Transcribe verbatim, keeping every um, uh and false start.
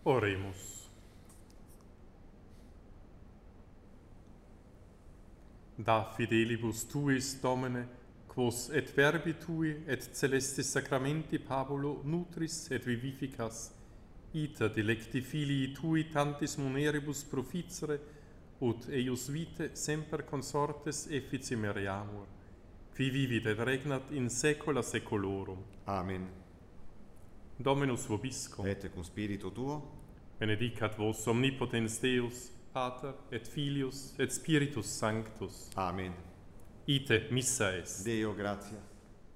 Oremus. Da fidelibus tuis, Domine, quos et verbi tui et celestis sacramenti Pabulo nutris et vivificas, ita delecti filii tui tantis muneribus proficere, ut eius vitae semper consortes effici meriamur, qui vivit et regnat in saecula saeculorum. Amen. Dominus vobiscum. Et cum spiritu tuo, Benedicat vos omnipotens Deus, Pater et Filius et Spiritus Sanctus. Amen. Ite missa est. Deo gratias.